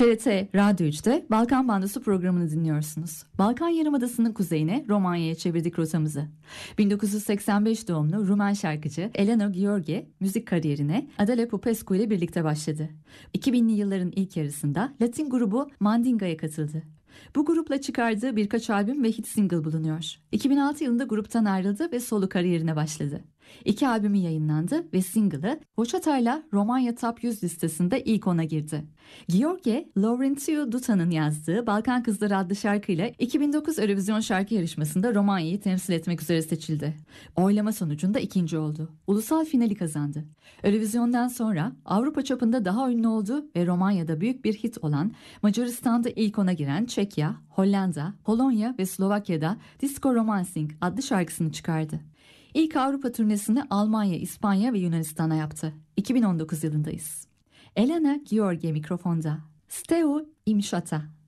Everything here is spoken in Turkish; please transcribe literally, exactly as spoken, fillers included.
T R T Radyo üçte Balkan Bandosu programını dinliyorsunuz. Balkan Yarımadası'nın kuzeyine Romanya'ya çevirdik rotamızı. bin dokuz yüz seksen beş doğumlu Rumen şarkıcı Elena Gheorghe müzik kariyerine Adela Popescu ile birlikte başladı. iki binli yılların ilk yarısında Latin grubu Mandinga'ya katıldı. Bu grupla çıkardığı birkaç albüm ve hit single bulunuyor. iki bin altı yılında gruptan ayrıldı ve solo kariyerine başladı. İki albümü yayınlandı ve single'ı Voçata'yla Romanya Top yüz listesinde ilk ona girdi. Gheorghe, Laurențiu Duta'nın yazdığı Balkan Kızları adlı şarkıyla iki bin dokuz Eurovision şarkı yarışmasında Romanya'yı temsil etmek üzere seçildi. Oylama sonucunda ikinci oldu. Ulusal finali kazandı. Eurovision'dan sonra Avrupa çapında daha ünlü oldu ve Romanya'da büyük bir hit olan Macaristan'da ilk ona giren Çekya, Hollanda, Polonya ve Slovakya'da Disco Romancing adlı şarkısını çıkardı. İlk Avrupa turnesini Almanya, İspanya ve Yunanistan'a yaptı. iki bin on dokuz yılındayız. Elena Gheorghe mikrofonda. Steu im Shata.